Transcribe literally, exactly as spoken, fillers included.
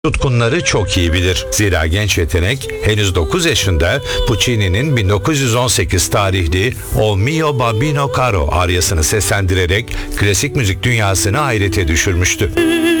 Tutkunları çok iyi bilir. Zira genç yetenek henüz dokuz yaşında Puccini'nin bin dokuz yüz on sekiz tarihli O Mio Bambino Caro aryasını seslendirerek klasik müzik dünyasını hayrete düşürmüştü.